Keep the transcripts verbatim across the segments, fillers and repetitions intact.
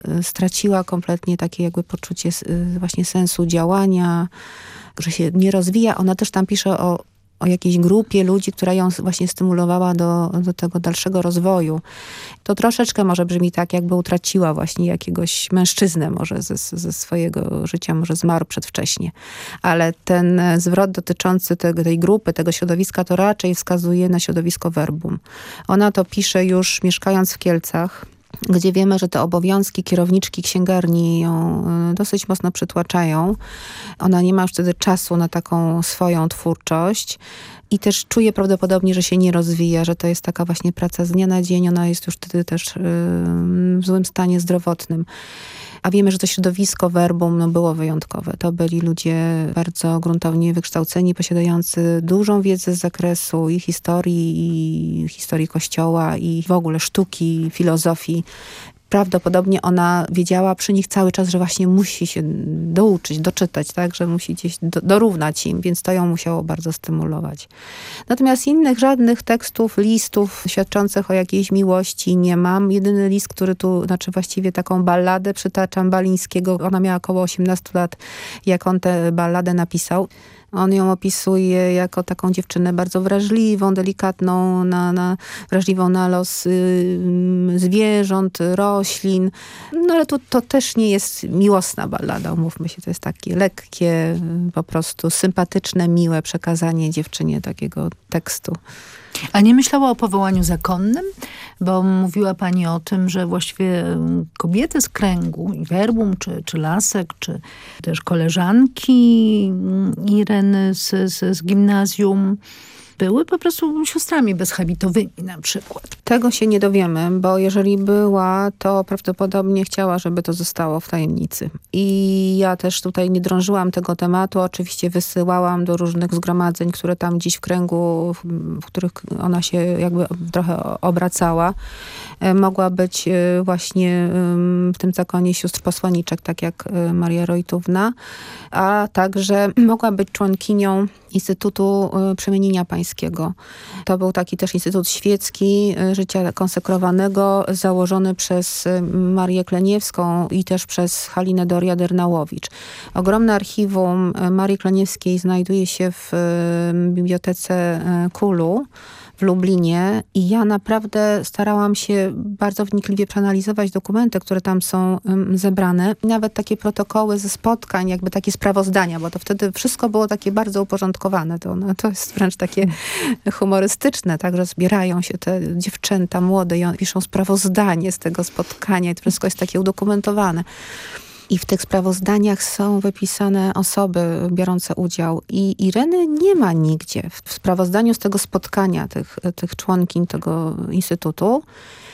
straciła kompletnie takie jakby poczucie właśnie sensu działania, że się nie rozwija. Ona też tam pisze o, o jakiejś grupie ludzi, która ją właśnie stymulowała do, do tego dalszego rozwoju. To troszeczkę może brzmi tak, jakby utraciła właśnie jakiegoś mężczyznę może ze, ze swojego życia, może zmarł przedwcześnie. Ale ten zwrot dotyczący tego, tej grupy, tego środowiska, to raczej wskazuje na środowisko Verbum. Ona to pisze już mieszkając w Kielcach, gdzie wiemy, że te obowiązki kierowniczki księgarni ją dosyć mocno przytłaczają. Ona nie ma już wtedy czasu na taką swoją twórczość i też czuje prawdopodobnie, że się nie rozwija, że to jest taka właśnie praca z dnia na dzień. Ona jest już wtedy też w złym stanie zdrowotnym. A wiemy, że to środowisko Verbum no, było wyjątkowe. To byli ludzie bardzo gruntownie wykształceni, posiadający dużą wiedzę z zakresu i historii, i historii Kościoła, i w ogóle sztuki, filozofii. Prawdopodobnie ona wiedziała przy nich cały czas, że właśnie musi się douczyć, doczytać, tak, że musi gdzieś do, dorównać im, więc to ją musiało bardzo stymulować. Natomiast innych żadnych tekstów, listów świadczących o jakiejś miłości nie mam. Jedyny list, który tu, znaczy właściwie taką balladę przytaczam Balińskiego. Ona miała około osiemnastu lat, jak on tę balladę napisał. On ją opisuje jako taką dziewczynę bardzo wrażliwą, delikatną, na, na, wrażliwą na los y, zwierząt, roślin. No ale tu, to też nie jest miłosna ballada, umówmy się. To jest takie lekkie, po prostu sympatyczne, miłe przekazanie dziewczynie takiego tekstu. A nie myślała o powołaniu zakonnym? Bo mówiła pani o tym, że właściwie kobiety z kręgu, i Verbum, czy, czy Lasek, czy też koleżanki Ireny z, z, z gimnazjum były po prostu siostrami bezhabitowymi na przykład. Tego się nie dowiemy, bo jeżeli była, to prawdopodobnie chciała, żeby to zostało w tajemnicy. I ja też tutaj nie drążyłam tego tematu. Oczywiście wysyłałam do różnych zgromadzeń, które tam gdzieś w kręgu, w których ona się jakby trochę obracała. Mogła być właśnie w tym zakonie sióstr posłaniczek, tak jak Maria Rojtówna, a także mogła być członkinią Instytutu Przemienienia Pańskiego. To był taki też instytut świecki życia konsekrowanego, założony przez Marię Kleniewską i też przez Halinę Doria-Dernałowicz. Ogromne archiwum Marii Kleniewskiej znajduje się w bibliotece Kulu w Lublinie i ja naprawdę starałam się bardzo wnikliwie przeanalizować dokumenty, które tam są um, zebrane. Nawet takie protokoły ze spotkań, jakby takie sprawozdania, bo to wtedy wszystko było takie bardzo uporządkowane. To, no, to jest wręcz takie humorystyczne, tak, że zbierają się te dziewczęta młode i piszą sprawozdanie z tego spotkania i to wszystko jest takie udokumentowane. I w tych sprawozdaniach są wypisane osoby biorące udział. I Ireny nie ma nigdzie w sprawozdaniu z tego spotkania tych, tych członkiń tego instytutu.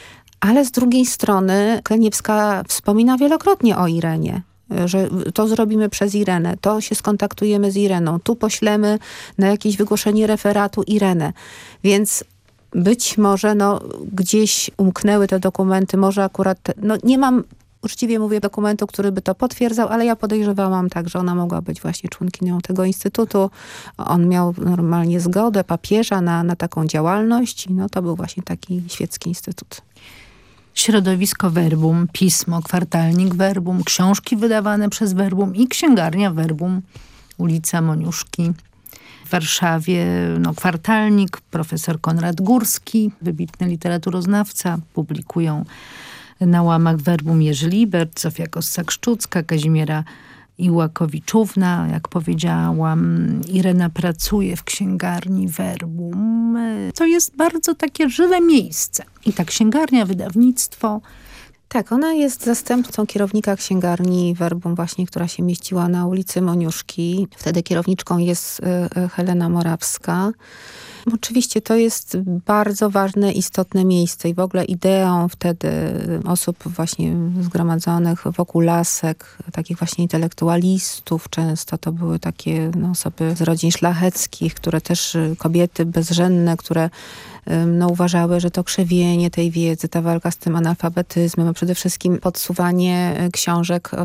Ale z drugiej strony Kleniewska wspomina wielokrotnie o Irenie. Że to zrobimy przez Irenę, to się skontaktujemy z Ireną, tu poślemy na jakieś wygłoszenie referatu Irenę. Więc być może no, gdzieś umknęły te dokumenty, może akurat, no nie mam uczciwie mówię dokumentu, który by to potwierdzał, ale ja podejrzewałam tak, że ona mogła być właśnie członkinią tego instytutu. On miał normalnie zgodę papieża na, na taką działalność i no to był właśnie taki świecki instytut. Środowisko Verbum, pismo, kwartalnik Verbum, książki wydawane przez Verbum i księgarnia Verbum, ulica Moniuszki. W Warszawie no, kwartalnik, profesor Konrad Górski, wybitny literaturoznawca, publikują na łamach Verbum Jerzy Libert, Zofia Kossak-Szczucka, Kazimiera Iłakowiczówna, jak powiedziałam. Irena pracuje w księgarni Verbum. To jest bardzo takie żywe miejsce. I ta księgarnia, wydawnictwo. Tak, ona jest zastępcą kierownika księgarni Verbum właśnie, która się mieściła na ulicy Moniuszki. Wtedy kierowniczką jest Helena Morawska. Oczywiście to jest bardzo ważne, istotne miejsce i w ogóle ideą wtedy osób właśnie zgromadzonych wokół lasek, takich właśnie intelektualistów, często to były takie no, osoby z rodzin szlacheckich, które też kobiety bezżenne, które no, uważały, że to krzewienie tej wiedzy, ta walka z tym analfabetyzmem, a przede wszystkim podsuwanie książek o